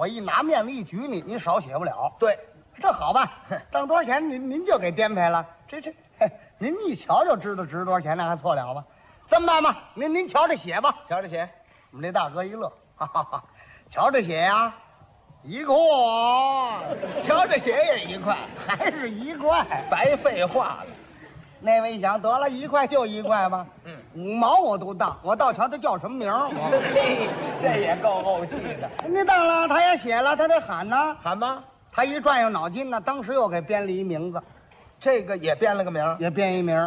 我一拿面子一举你少写不了。 对， 这好吧，当多少钱您就给颠沛了。这您一瞧就知道值多少钱，那还错了吧？这么办吧，您瞧着写吧。 瞧着写， 我们这大哥一乐，哈哈哈，瞧着写呀，1块， 瞧着写也1块， 还是1块， 白废话了。 那位一想，得了，1块就1块吧，5毛我都当，我倒瞧他叫什么名儿。 嘿，这也够怄气的。 你当了，他也写了，他得喊呢。 喊吗？ 他一转悠脑筋呢，当时又给编了一名字， 这个也编了个名儿， 也编一名，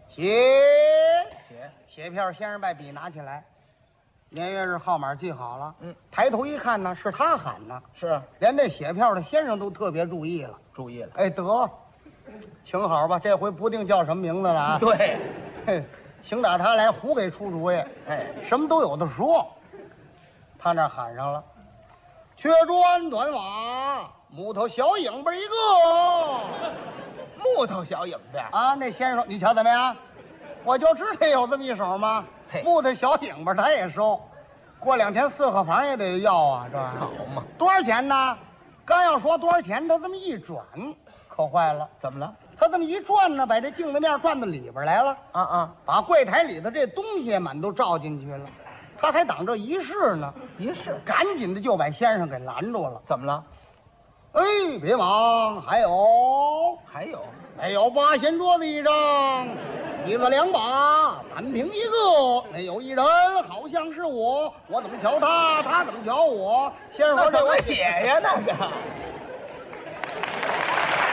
写票先生把笔拿起来，年月日号码记好了。抬头一看呢，是他喊呢， 是连这写票的先生都特别注意了。 注意了。 哎，得，请好吧，这回不定叫什么名字了啊。 对， 嘿，请打他来，胡给出主意， 哎， 什么都有的说。他那喊上了，缺砖短瓦，木头小影子一个。 木头小影子啊，那先生说，你瞧怎么样？我就知道有这么一手嘛。木头小影子他也收，过2天4合房也得要啊，这玩意儿好嘛？ 多少钱呢？刚要说多少钱，他这么一转，可坏了。 怎么了？ 他这么一转呢，把这镜子面转到里边来了。把柜台里头这东西满都照进去了。他还挡这一试呢， 一试， 赶紧的就把先生给拦住了。 怎么了？ 哎，别忙，还有没有8仙桌子一张，椅子2把，单凭一个，没有一人，好像是我怎么瞧他，他怎么瞧我。先生说那怎么写呀？那个